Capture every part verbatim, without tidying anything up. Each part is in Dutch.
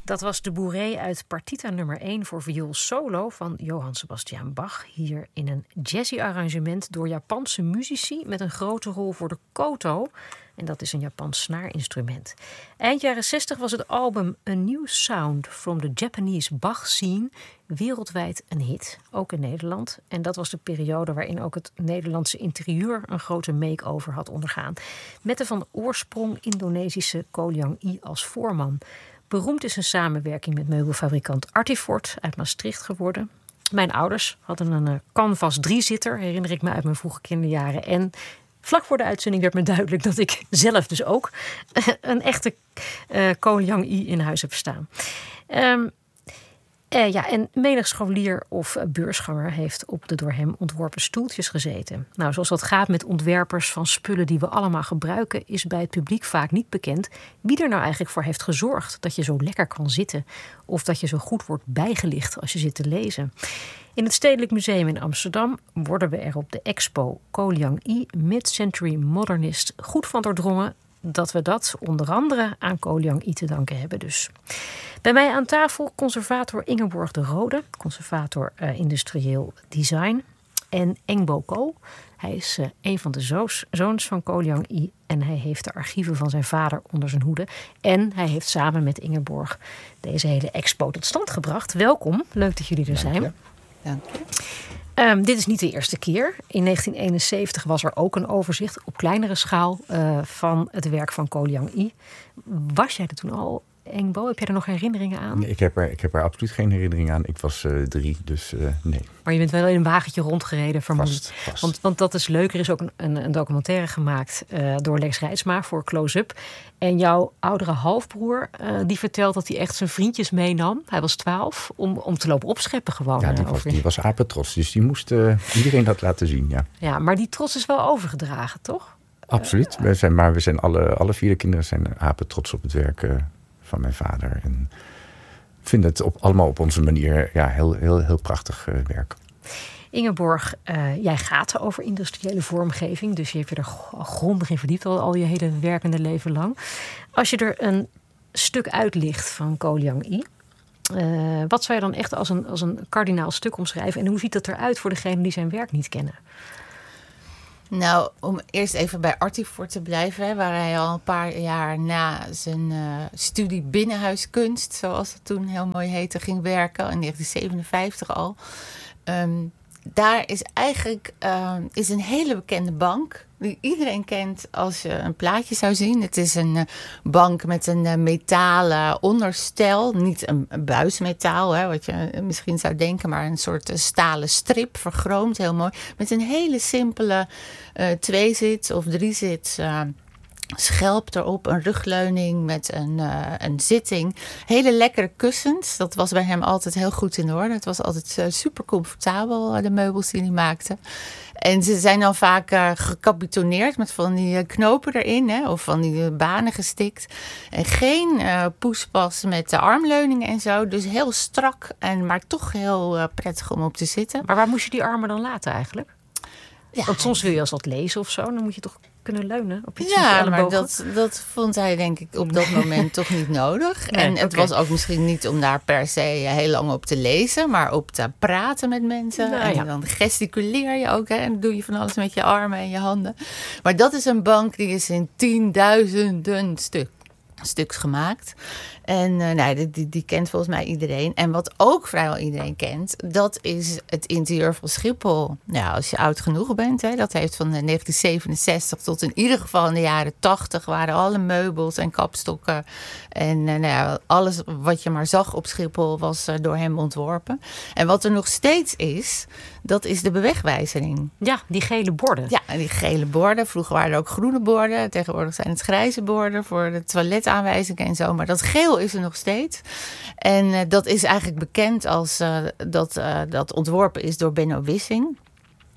Dat was de bourrée uit Partita nummer één voor viool solo van Johann Sebastian Bach. Hier in een jazzy arrangement door Japanse muzici met een grote rol voor de koto. En dat is een Japans snaarinstrument. Eind jaren zestig was het album A New Sound from the Japanese Bach Scene wereldwijd een hit, ook in Nederland. En dat was de periode waarin ook het Nederlandse interieur een grote make-over had ondergaan. Met de van oorsprong Indonesische Ko Liang I als voorman. Beroemd is een samenwerking met meubelfabrikant Artifort uit Maastricht geworden. Mijn ouders hadden een uh, Canvas driezitter, herinner ik me uit mijn vroege kinderjaren. En vlak voor de uitzending werd me duidelijk dat ik zelf dus ook uh, een echte uh, Ko Liang I in huis heb staan. Um, Uh, ja, en menig scholier of beursganger heeft op de door hem ontworpen stoeltjes gezeten. Nou, zoals dat gaat met ontwerpers van spullen die we allemaal gebruiken, is bij het publiek vaak niet bekend wie er nou eigenlijk voor heeft gezorgd dat je zo lekker kan zitten of dat je zo goed wordt bijgelicht als je zit te lezen. In het Stedelijk Museum in Amsterdam worden we er op de expo Ko Liang I Mid-Century Modernist goed van doordrongen dat we dat onder andere aan Ko Liang I te danken hebben dus. Bij mij aan tafel conservator Ingeborg de Rode, conservator uh, industrieel design. En Engbo Ko. Hij is uh, een van de zoos, zoons van Ko Liang I en hij heeft de archieven van zijn vader onder zijn hoede. En hij heeft samen met Ingeborg deze hele expo tot stand gebracht. Welkom, leuk dat jullie er zijn. Dank je. Dank je. Um, dit is niet de eerste keer. In negentien eenenzeventig was er ook een overzicht op kleinere schaal uh, van het werk van Ko Liang I. Was jij er toen al, Engbo? Heb jij er nog herinneringen aan? Nee, ik, heb er, ik heb er absoluut geen herinnering aan. Ik was uh, drie, dus uh, nee. Maar je bent wel in een wagentje rondgereden, vermoed ik. Vast, vast. Want, want dat is leuk. Er is ook een, een, een documentaire gemaakt uh, door Lex Rijtsma voor Close-Up. En jouw oudere halfbroer, uh, die vertelt dat hij echt zijn vriendjes meenam. Hij was twaalf, om, om te lopen opscheppen gewoon. Ja, die uh, was, over... die was apetrots, dus die moest uh, iedereen dat laten zien, ja. Ja, maar die trots is wel overgedragen, toch? Absoluut. We zijn, maar we zijn alle, alle vier de kinderen zijn apetrots op het werk uh, van mijn vader. En vinden het op, allemaal op onze manier ja, heel, heel, heel prachtig uh, werk. Ingeborg, uh, jij gaat over industriële vormgeving. Dus je hebt je er grondig in verdiept al, al je hele werkende leven lang. Als je er een stuk uitlicht van Ko Liang I, Uh, wat zou je dan echt als een, als een kardinaal stuk omschrijven? En hoe ziet dat eruit voor degenen die zijn werk niet kennen? Nou, om eerst even bij Artifort te blijven, hè, waar hij al een paar jaar na zijn uh, studie binnenhuiskunst, zoals het toen heel mooi heette, ging werken, in negentien zevenenvijftig al. Um, daar is eigenlijk uh, is een hele bekende bank die iedereen kent als je een plaatje zou zien. Het is een uh, bank met een uh, metalen onderstel. Niet een, een buismetaal, hè, wat je misschien zou denken, maar een soort uh, stalen strip, vergroomd, heel mooi. Met een hele simpele uh, tweezits of driezits uh, schelp erop, een rugleuning met een, uh, een zitting. Hele lekkere kussens. Dat was bij hem altijd heel goed in orde. Het was altijd uh, super comfortabel, uh, de meubels die hij maakte. En ze zijn dan vaak uh, gecapitoneerd met van die uh, knopen erin, hè, of van die uh, banen gestikt. En geen uh, poespas met de armleuningen en zo. Dus heel strak, en, maar toch heel uh, prettig om op te zitten. Maar waar moest je die armen dan laten eigenlijk? Ja, Want soms wil je als wat lezen of zo, dan moet je toch kunnen leunen op iets ja, met maar dat, dat vond hij denk ik op dat moment toch niet nodig. Nee, en het okay. was ook misschien niet om daar per se heel lang op te lezen, maar op te praten met mensen. Nou, en ja. dan gesticuleer je ook, hè, en dan doe je van alles met je armen en je handen. Maar dat is een bank die is in tienduizenden stuk, stuks gemaakt. En uh, nou, die, die, die kent volgens mij iedereen. En wat ook vrijwel iedereen kent, dat is het interieur van Schiphol. Nou, als je oud genoeg bent, hè, dat heeft van negentien zevenenzestig tot in ieder geval in de jaren tachtig waren alle meubels en kapstokken. En uh, nou ja, alles wat je maar zag op Schiphol was uh, door hem ontworpen. En wat er nog steeds is, dat is de bewegwijzering. Ja, die gele borden. Ja, en die gele borden. Vroeger waren er ook groene borden. Tegenwoordig zijn het grijze borden voor de toiletaanwijzingen en zo. Maar dat geel is er nog steeds. En uh, dat is eigenlijk bekend als uh, dat, uh, dat ontworpen is door Benno Wissing.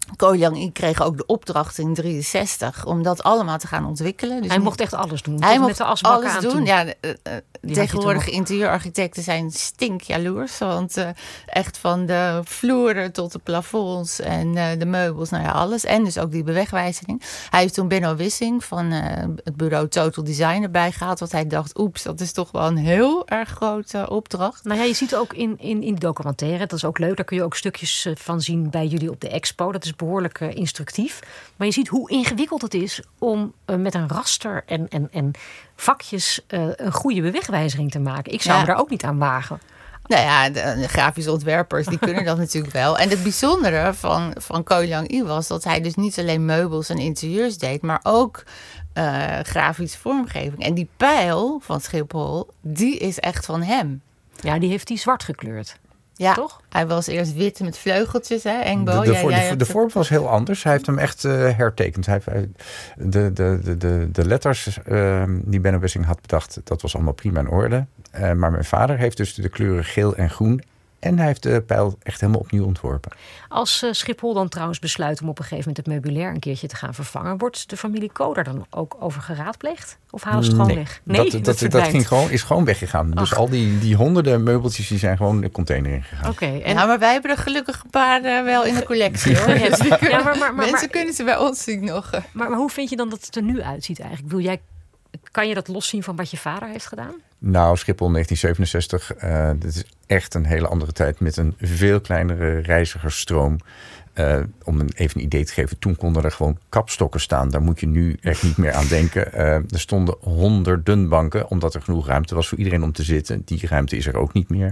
Ko Liang-i kreeg ook de opdracht in drieënzestig om dat allemaal te gaan ontwikkelen. Dus hij mocht echt alles doen. Hij tot mocht met de asbakken alles aan doen. toe. Ja, uh, uh, tegenwoordige nog. interieurarchitecten zijn stinkjaloers. Want uh, echt van de vloeren tot de plafonds en uh, de meubels, nou ja, alles. En dus ook die bewegwijzering. Hij heeft toen Benno Wissing van uh, het bureau Total Design erbij gehaald. Want hij dacht, oeps, dat is toch wel een heel erg grote opdracht. Nou ja, je ziet ook in, in, in de documentaire, dat is ook leuk. Daar kun je ook stukjes uh, van zien bij jullie op de expo. Dat is behoorlijk uh, instructief. Maar je ziet hoe ingewikkeld het is om uh, met een raster en, en, en vakjes uh, een goede bewegwijzering te maken. Ik zou Ja. me daar ook niet aan wagen. Nou ja, de, de grafische ontwerpers die kunnen dat natuurlijk wel. En het bijzondere van, van Ko Liang-i was dat hij dus niet alleen meubels en interieurs deed, maar ook uh, grafische vormgeving. En die pijl van Schiphol, die is echt van hem. Ja, die heeft hij zwart gekleurd. Ja, Toch? Hij was eerst wit met vleugeltjes, hè, Engbo? De, de, Jij- voor- jij de, hebt de het- vorm was heel anders. Hij heeft hem echt uh, hertekend. Hij, hij- de, de, de, de, de letters uh, die Benno Wissing had bedacht, dat was allemaal prima in orde. Uh, maar mijn vader heeft dus de kleuren geel en groen. En hij heeft de pijl echt helemaal opnieuw ontworpen. Als uh, Schiphol dan trouwens besluit om op een gegeven moment het meubilair een keertje te gaan vervangen, wordt de familie Ko daar dan ook over geraadpleegd? Of halen ze het gewoon Nee, weg? dat, dat, dat, verdwijnt. ging gewoon, is gewoon weggegaan. Dus Ach. al die, die honderden meubeltjes die zijn gewoon de container ingegaan. Oké, en Nou, maar wij hebben er gelukkig een paar uh, wel in de collectie, hoor. Ja, Dus die kunnen- ja, maar- maar- maar- mensen maar- kunnen ze bij ons zien nog. Maar, maar hoe vind je dan dat het er nu uitziet eigenlijk? Wil jij, kan je dat loszien van wat je vader heeft gedaan? Nou, Schiphol negentien zevenenzestig, uh, dit is echt een hele andere tijd met een veel kleinere reizigersstroom. Uh, om een, even een idee te geven, toen konden er gewoon kapstokken staan. Daar moet je nu echt niet meer aan denken. Uh, er stonden honderden banken, omdat er genoeg ruimte was voor iedereen om te zitten. Die ruimte is er ook niet meer.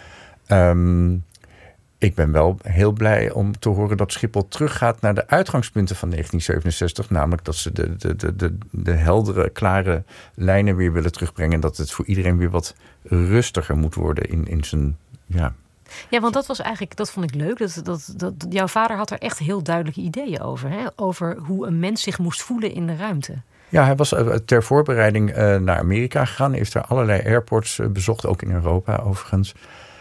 Um, ik ben wel heel blij om te horen dat Schiphol teruggaat naar de uitgangspunten van negentien zevenenzestig. Namelijk dat ze de, de, de, de, de heldere, klare lijnen weer willen terugbrengen. En dat het voor iedereen weer wat rustiger moet worden in, in zijn... Ja. Ja, want dat was eigenlijk, dat vond ik leuk. Dat, dat, dat, jouw vader had er echt heel duidelijke ideeën over. Hè? Over hoe een mens zich moest voelen in de ruimte. Ja, hij was ter voorbereiding uh, naar Amerika gegaan. Hij heeft daar allerlei airports uh, bezocht, ook in Europa overigens.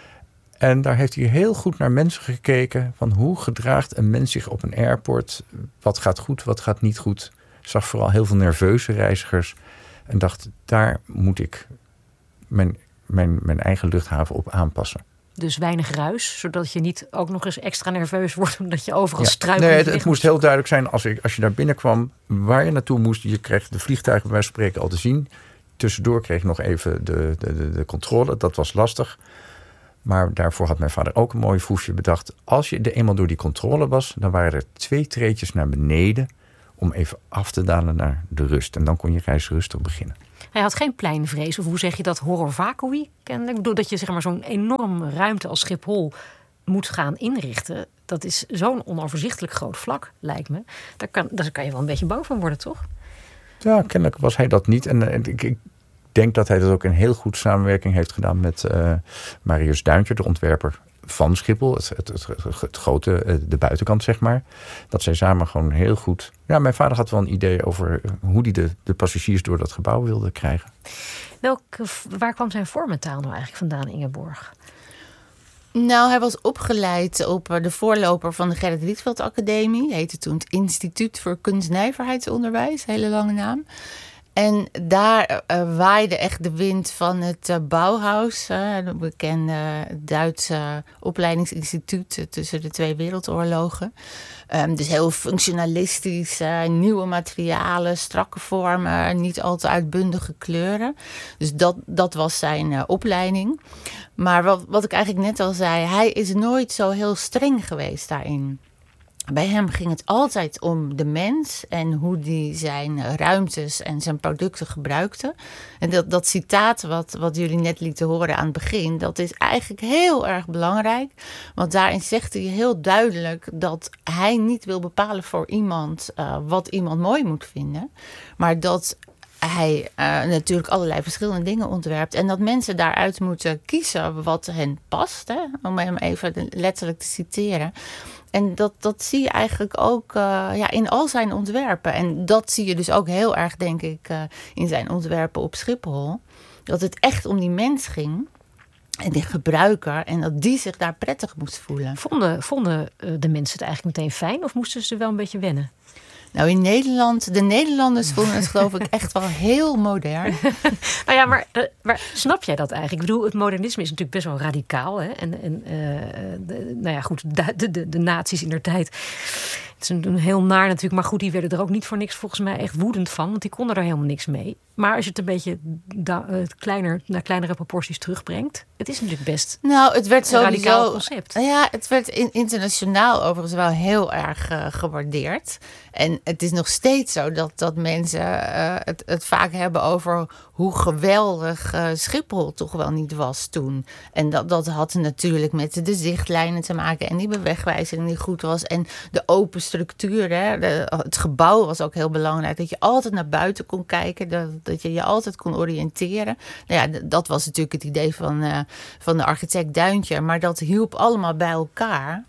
En daar heeft hij heel goed naar mensen gekeken. Van hoe gedraagt een mens zich op een airport? Wat gaat goed, wat gaat niet goed? Zag vooral heel veel nerveuze reizigers. En dacht, daar moet ik mijn, mijn, mijn eigen luchthaven op aanpassen. Dus weinig ruis, zodat je niet ook nog eens extra nerveus wordt omdat je overal Ja. struikelt. Nee, het, het moest heel duidelijk zijn als, ik, als je daar binnenkwam waar je naartoe moest. Je kreeg de vliegtuigen bij wijze van spreken al te zien. Tussendoor kreeg je nog even de, de, de, de controle. Dat was lastig. Maar daarvoor had mijn vader ook een mooi foefje bedacht. Als je er eenmaal door die controle was, dan waren er twee treetjes naar beneden om even af te dalen naar de rust. En dan kon je reis rustig beginnen. Hij had geen pleinvrees, of hoe zeg je dat, horror vacui kennelijk. Doordat je zeg maar zo'n enorme ruimte als Schiphol moet gaan inrichten. Dat is zo'n onoverzichtelijk groot vlak, lijkt me. Daar kan, daar kan je wel een beetje bang van worden, toch? Ja, kennelijk was hij dat niet. En, en ik, ik denk dat hij dat ook in heel goed samenwerking heeft gedaan met uh, Marius Duintje, de ontwerper van Schiphol. Het, het, het, het, het grote, de buitenkant, zeg maar. Dat zij samen gewoon heel goed... Ja, mijn vader had wel een idee over hoe hij de, de passagiers door dat gebouw wilde krijgen. Welke, waar kwam zijn vormentaal nou eigenlijk vandaan, Ingeborg? Nou, hij was opgeleid op de voorloper van de Gerrit Rietveld Academie. Heette toen het Instituut voor Kunstnijverheidsonderwijs. Hele lange naam. En daar uh, waaide echt de wind van het uh, Bauhaus, uh, het bekende Duitse opleidingsinstituut uh, tussen de twee wereldoorlogen. Um, dus heel functionalistisch, uh, nieuwe materialen, strakke vormen, niet al te uitbundige kleuren. Dus dat, dat was zijn uh, opleiding. Maar wat, wat ik eigenlijk net al zei, hij is nooit zo heel streng geweest daarin. Bij hem ging het altijd om de mens en hoe die zijn ruimtes en zijn producten gebruikte. En dat, dat citaat wat, wat jullie net lieten horen aan het begin, dat is eigenlijk heel erg belangrijk. Want daarin zegt hij heel duidelijk dat hij niet wil bepalen voor iemand uh, wat iemand mooi moet vinden. Maar dat hij uh, natuurlijk allerlei verschillende dingen ontwerpt. En dat mensen daaruit moeten kiezen wat hen past. Hè? Om hem even letterlijk te citeren. En dat, dat zie je eigenlijk ook uh, ja, in al zijn ontwerpen. En dat zie je dus ook heel erg, denk ik, uh, in zijn ontwerpen op Schiphol. Dat het echt om die mens ging. En die gebruiker. En dat die zich daar prettig moest voelen. Vonden, vonden de mensen het eigenlijk meteen fijn? Of moesten ze wel een beetje wennen? Nou, in Nederland, de Nederlanders vonden het geloof ik echt wel heel modern. Nou ja, maar, uh, maar snap jij dat eigenlijk? Ik bedoel, het modernisme is natuurlijk best wel radicaal. Hè? En, en uh, de, nou ja, goed, de, de, de nazi's in der tijd. Het is een heel naar natuurlijk. Maar goed, die werden er ook niet voor niks volgens mij echt woedend van. Want die konden er helemaal niks mee. Maar als je het een beetje da, uh, kleiner, naar kleinere proporties terugbrengt. Het is natuurlijk best nou, het werd een sowieso, radicaal concept. Ja, het werd in, internationaal overigens wel heel erg uh, gewaardeerd. En het is nog steeds zo dat, dat mensen uh, het, het vaak hebben over hoe geweldig uh, Schiphol toch wel niet was toen. En dat, dat had natuurlijk met de zichtlijnen te maken en die bewegwijzering die goed was. En de open structuur, hè. De, het gebouw was ook heel belangrijk. Dat je altijd naar buiten kon kijken, dat, dat je je altijd kon oriënteren. Nou ja, dat was natuurlijk het idee van, uh, van de architect Duintje. Maar dat hielp allemaal bij elkaar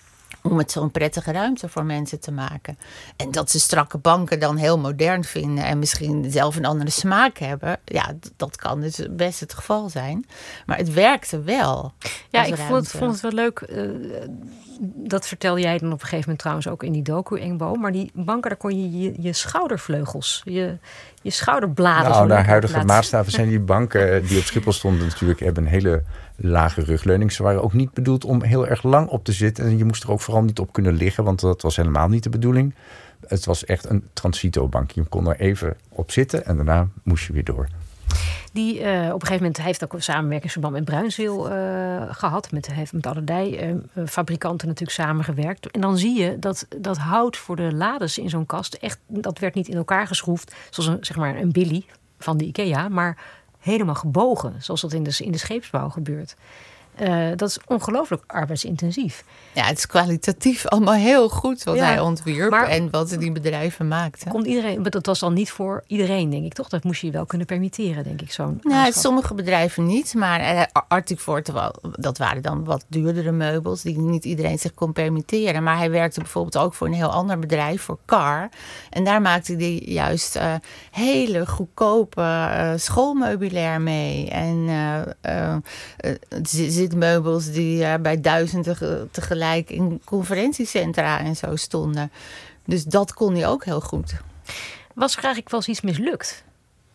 om het zo'n prettige ruimte voor mensen te maken. En dat ze strakke banken dan heel modern vinden en misschien zelf een andere smaak hebben. Ja, dat kan dus best het geval zijn. Maar het werkte wel. Ja, ik vond het, vond het wel leuk. Uh, dat vertelde jij dan op een gegeven moment trouwens ook in die docu, Engbo. Maar die banken, daar kon je je, je schoudervleugels, je, je schouderbladen. Nou, naar huidige laten. maatstaven zijn die banken die op Schiphol stonden natuurlijk hebben een hele lage rugleuning. Ze waren ook niet bedoeld om heel erg lang op te zitten. En je moest er ook vooral niet op kunnen liggen, want dat was helemaal niet de bedoeling. Het was echt een transitobank. Je kon er even op zitten en daarna moest je weer door. Die uh, op een gegeven moment heeft ook een samenwerkingsverband met Bruinzeel uh, gehad. Met, heeft met allerlei uh, fabrikanten natuurlijk samengewerkt. En dan zie je dat dat hout voor de lades in zo'n kast echt, dat werd niet in elkaar geschroefd zoals een, zeg maar een Billy van de IKEA, maar helemaal gebogen, zoals dat in de, in de scheepsbouw gebeurt. Uh, dat is ongelooflijk arbeidsintensief. Ja, het is kwalitatief allemaal heel goed wat ja, hij ontwierp maar en wat die bedrijven maakten. Komt iedereen, maar dat was dan niet voor iedereen, denk ik, toch? Dat moest je wel kunnen permitteren, denk ik, zo'n Nou, sommige bedrijven niet, maar uh, Arctic Fort, dat waren dan wat duurdere meubels die niet iedereen zich kon permitteren. Maar hij werkte bijvoorbeeld ook voor een heel ander bedrijf, voor Car. En daar maakte hij juist uh, hele goedkope uh, schoolmeubilair mee. En uh, uh, uh, zitmeubels die uh, bij duizenden tegelijk in conferentiecentra en zo stonden. Dus dat kon hij ook heel goed. Was er eigenlijk wel eens iets mislukt?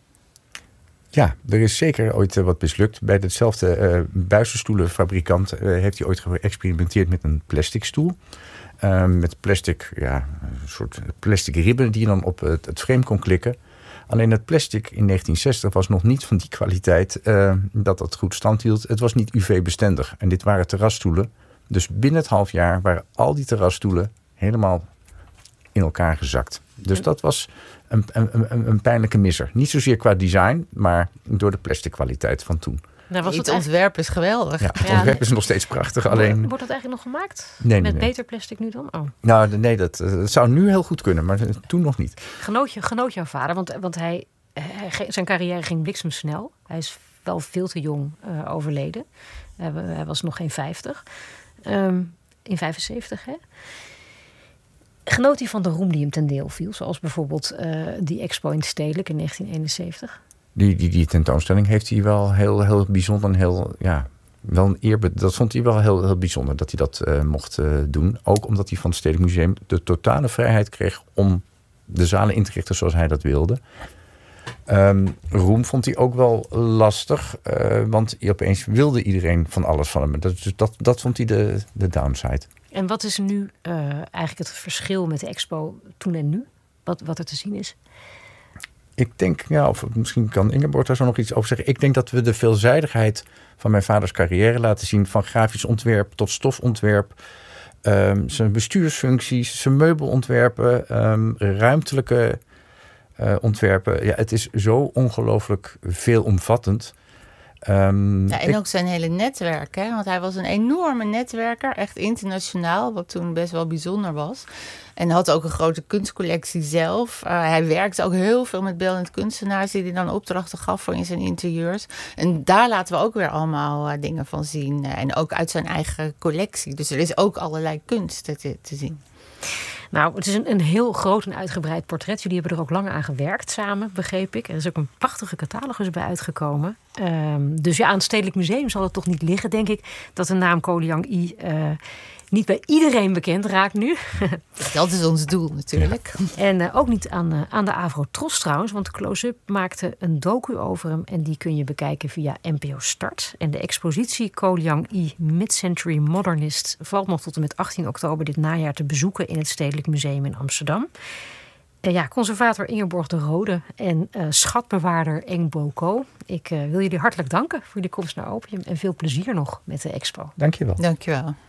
Ja, er is zeker ooit uh, wat mislukt. Bij hetzelfde uh, buizenstoelenfabrikant uh, heeft hij ooit geëxperimenteerd met een plastic stoel. Uh, met plastic, ja, een soort plastic ribben die je dan op het, het frame kon klikken. Alleen het plastic in negentien zestig was nog niet van die kwaliteit uh, dat dat goed stand hield. Het was niet U V-bestendig. En dit waren terrasstoelen. Dus binnen het half jaar waren al die terrasstoelen helemaal in elkaar gezakt. Dus dat was een, een, een, een pijnlijke misser. Niet zozeer qua design, maar door de plastic kwaliteit van toen. Nou, was het, het ontwerp is geweldig. Ja, het ja, ontwerp is nog steeds prachtig. Alleen wordt dat eigenlijk nog gemaakt? Nee, Met nee, nee. beter plastic nu dan? Oh. Nou, nee, dat, dat zou nu heel goed kunnen, maar toen nog niet. Genoot, je, genoot jouw vader, want, want hij, hij, zijn carrière ging bliksemsnel. Hij is wel veel te jong uh, overleden. Uh, hij was nog geen vijftig. Um, in vijfenzeventig, hè? Genoot hij van de roem die hem ten deel viel? Zoals bijvoorbeeld uh, die expo in Stedelijk in negentien eenenzeventig? Die, die, die tentoonstelling heeft hij wel heel, heel bijzonder en heel, ja, wel een eer. Dat vond hij wel heel, heel bijzonder dat hij dat uh, mocht uh, doen. Ook omdat hij van het Stedelijk Museum de totale vrijheid kreeg om de zalen in te richten zoals hij dat wilde. Um, roem vond hij ook wel lastig, uh, want opeens wilde iedereen van alles van hem. Dat, dus dat, dat vond hij de, de downside. En wat is nu uh, eigenlijk het verschil met de expo toen en nu? Wat, wat er te zien is? Ik denk, ja, of misschien kan Ingeborg daar zo nog iets over zeggen. Ik denk dat we de veelzijdigheid van mijn vaders carrière laten zien. Van grafisch ontwerp tot stofontwerp. Um, zijn bestuursfuncties, zijn meubelontwerpen, um, ruimtelijke uh, ontwerpen. Ja, het is zo ongelooflijk veelomvattend. Um, ja, en ik, ook zijn hele netwerk, hè? Want hij was een enorme netwerker, echt internationaal, wat toen best wel bijzonder was. En had ook een grote kunstcollectie zelf. Uh, hij werkte ook heel veel met beeldend kunstenaars die hij dan opdrachten gaf voor in zijn interieurs. En daar laten we ook weer allemaal uh, dingen van zien. Uh, en ook uit zijn eigen collectie. Dus er is ook allerlei kunst te, te zien. Nou, het is een, een heel groot en uitgebreid portret. Jullie hebben er ook lang aan gewerkt samen, begreep ik. Er is ook een prachtige catalogus bij uitgekomen. Um, dus ja, aan het Stedelijk Museum zal het toch niet liggen, denk ik, dat de naam Ko Liang-i uh, niet bij iedereen bekend raakt nu. Dat is ons doel natuurlijk. Ja. En uh, ook niet aan, uh, aan de Avrotros trouwens, want Close-Up maakte een docu over hem en die kun je bekijken via N P O Start. En de expositie Ko Liang-i Mid-Century Modernist valt nog tot en met achttien oktober dit najaar te bezoeken in het Stedelijk Museum in Amsterdam. Uh, ja, conservator Ingeborg de Rode en uh, schatbewaarder Eng Bo Ko. Ik uh, wil jullie hartelijk danken voor jullie komst naar Opium en veel plezier nog met de expo. Dank je wel. Dank je wel.